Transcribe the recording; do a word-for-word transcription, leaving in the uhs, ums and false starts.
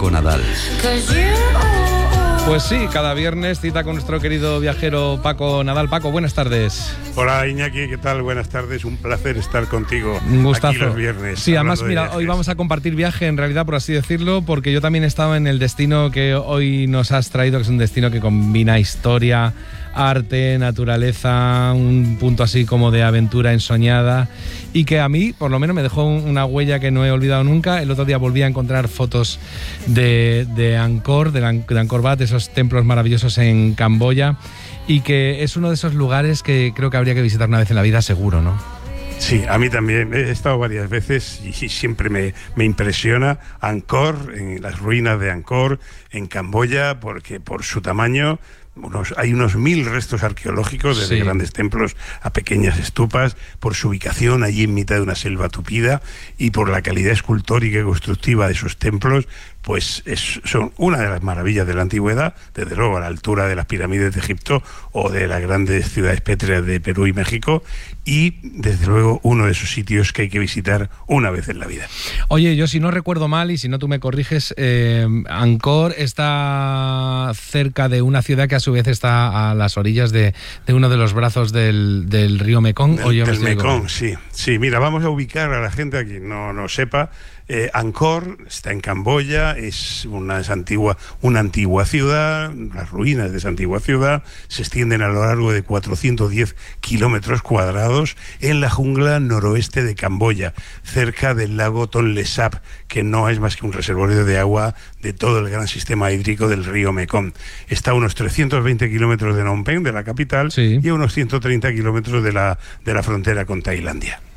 Paco Nadal. Pues sí, cada viernes cita con nuestro querido viajero Paco Nadal. Paco, buenas tardes. Hola Iñaki, ¿qué tal? Buenas tardes, un placer estar contigo. Un gustazo. Aquí los viernes. Sí, además, mira, viajes. Hoy vamos a compartir viaje, en realidad, por así decirlo, porque yo también estaba en el destino que hoy nos has traído, que es un destino que combina historia, arte, naturaleza, un punto así como de aventura ensoñada, y que a mí, por lo menos, me dejó una huella que no he olvidado nunca. El otro día volví a encontrar fotos de, de Angkor, de, de Angkor Wat, esos templos maravillosos en Camboya, y que es uno de esos lugares que creo que habría que visitar una vez en la vida, seguro, ¿no? Sí, a mí también. He estado varias veces y siempre me, me impresiona Angkor, en las ruinas de Angkor, en Camboya, porque por su tamaño... Unos, hay unos mil restos arqueológicos, desde sí. grandes templos a pequeñas estupas, por su ubicación allí en mitad de una selva tupida y por la calidad escultórica y constructiva de sus templos, pues es, son una de las maravillas de la antigüedad, desde luego a la altura de las pirámides de Egipto o de las grandes ciudades pétreas de Perú y México, y desde luego uno de esos sitios que hay que visitar una vez en la vida. Oye, yo si no recuerdo mal, y si no tú me corriges, eh, Angkor está cerca de una ciudad que a su vez está a las orillas de, de uno de los brazos del, del río Mekong. Del, ¿o yo del me Mekong, sí. Sí, mira, vamos a ubicar a la gente, a quien no, no sepa. Eh, Angkor está en Camboya, es una, es antigua, una antigua ciudad, las ruinas de esa antigua ciudad se extienden a lo largo de cuatrocientos diez kilómetros cuadrados en la jungla noroeste de Camboya, cerca del lago Tonle Sap, que no es más que un reservorio de agua de todo el gran sistema hídrico del río Mekong. Está a unos trescientos veinte kilómetros de Phnom Penh, de la capital, sí. y a unos ciento treinta kilómetros de la, de la frontera con Tailandia.